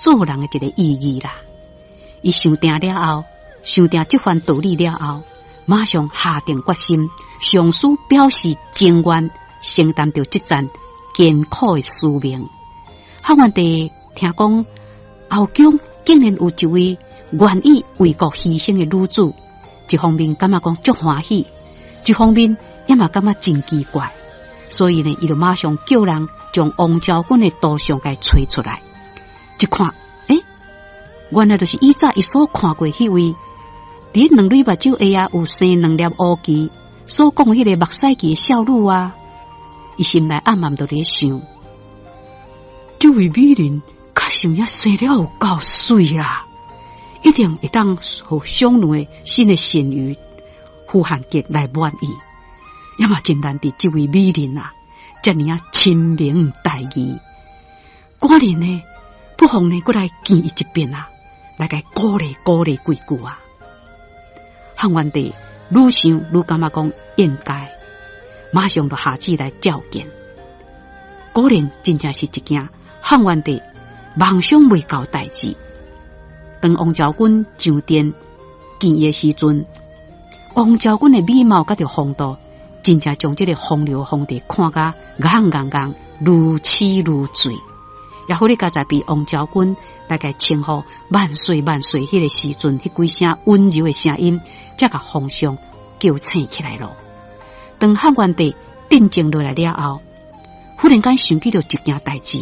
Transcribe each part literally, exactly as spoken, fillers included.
做人的一个意义啦。伊想定了后，想定这番道理了后，马上下定决心，上书表示情愿承担着这战艰苦的使命。汉元帝听讲后宫竟然有一位愿意为国牺牲的女子，一方面感觉讲足欢喜，一方面也嘛感觉真奇怪，所以呢，伊就马上叫人将王昭君的图像给吹出来。一看，诶，原来就是以早伊所看过迄位，伫两蕊目睭下啊有生两粒乌旗，所讲迄个目屎记的少女啊。伊心内暗暗就咧想，这位美人确实也生了有够水啦，一定会当互乡内的新的贤余胡汉杰来满意。也嘛真难得这位美人啊，遮尔啊亲民待义，寡人呢不妨呢过来见伊一遍啊，来个鼓励鼓励几句啊。汉元帝愈想愈感觉讲应该，马上就下旨来召见。果然真正是一件汉元帝梦想未到代志。当王昭君上殿见伊的时阵，王昭君的美貌甲着风度，真正将这个风流皇帝看甲眼眼眼如痴如醉。也好，你刚才比王昭君大概称呼万岁万岁迄个时阵，迄几声温柔的声音，才甲皇上叫醒起来咯。当汉元帝定静落来了后，忽然间想起了一件代志。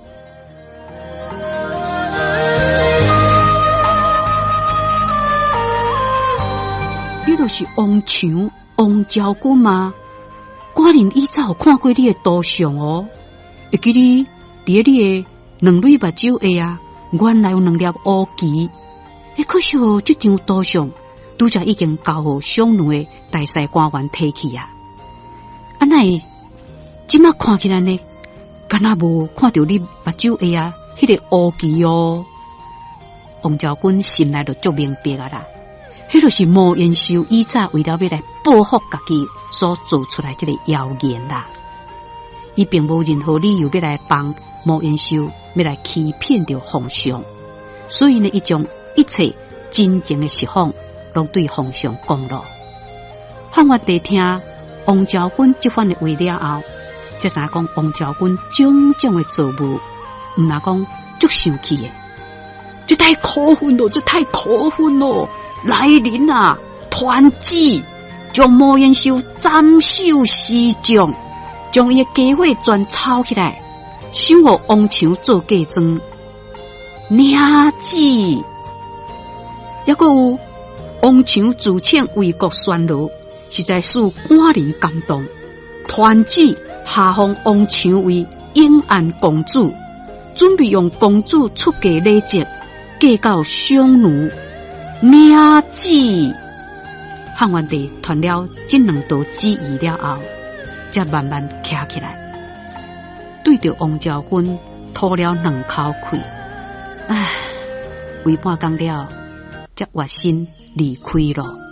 你就是王强王昭君吗？寡人以早有看过你的图像哦，会记你伫你的两蕊目睭下啊，原来有两粒乌旗。诶，可是哦，这张图像拄则已经交互乡内的大司官员提去啊。啊，那即马看起来呢，敢若无看到你目睭下啊，迄个乌旗哦。王昭君心内就足明白啊啦。迄就是莫延寿以早为了要来报复家己所做出来这个谣言啦。伊并无任何理由要来帮莫延寿，要来欺骗着皇上，所以呢，伊将一切真正的实况拢对皇上讲咯。汉元帝听王昭君这番的话了后，才知讲王昭君种种的作物，毋那讲足生气的，这太可恨了，这太可恨了！来人啊，团旨将莫延寿斩首示众，将伊的家伙全抄起来，想互王强做嫁妆。娘子，还佫有王强自请为国宣罗，实在使寡人感动。团旨下封王强为永安公主，准备用公主出嫁礼节嫁到匈奴。娘子，汉元帝传了这两道旨意了后，才慢慢站起来，对着王昭君吐了两口气，唉，为半工了，才决心离开了。